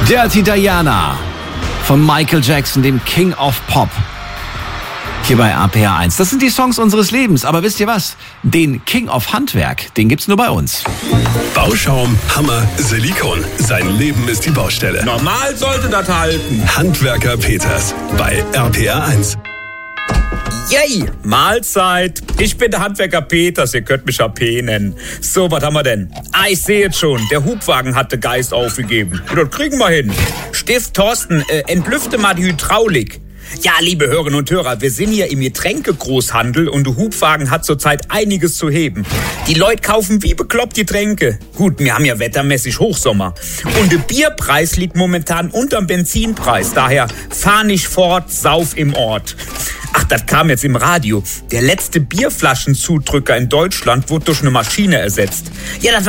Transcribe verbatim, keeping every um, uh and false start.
Dirty Diana von Michael Jackson, dem King of Pop. Hier bei R P R eins. Das sind die Songs unseres Lebens. Aber wisst ihr was? Den King of Handwerk, den gibt's nur bei uns. Bauschaum, Hammer, Silikon. Sein Leben ist die Baustelle. Normal sollte das halten. Handwerker Peters bei R P R eins. Yay, Mahlzeit. Ich bin der Handwerker Peters, ihr könnt mich A P nennen. So, was haben wir denn? Ah, ich sehe jetzt schon, der Hubwagen hat den Geist aufgegeben. Ja, das kriegen wir hin. Stift Thorsten, äh, entlüfte mal die Hydraulik. Ja, liebe Hörerinnen und Hörer, wir sind hier im Getränkegroßhandel und der Hubwagen hat zurzeit einiges zu heben. Die Leute kaufen wie bekloppt die Tränke. Gut, wir haben ja wettermäßig Hochsommer. Und der Bierpreis liegt momentan unterm Benzinpreis. Daher fahr nicht fort, sauf im Ort. Ach, das kam jetzt im Radio. Der letzte Bierflaschenzudrücker in Deutschland wurde durch eine Maschine ersetzt. Ja, das